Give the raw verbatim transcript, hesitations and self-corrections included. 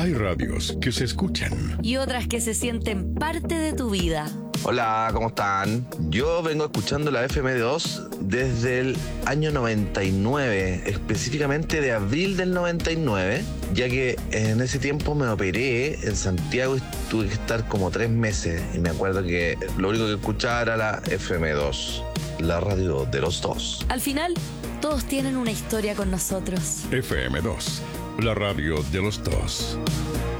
Hay radios que se escuchan y otras que se sienten parte de tu vida. Hola, ¿cómo están? Yo vengo escuchando la F M dos desde el año noventa y nueve, específicamente de abril del noventa y nueve, ya que en ese tiempo me operé en Santiago y tuve que estar como tres meses. Y me acuerdo que lo único que escuchaba era la F M dos, la radio de los dos. Al final, todos tienen una historia con nosotros. F M dos, la radio de los dos.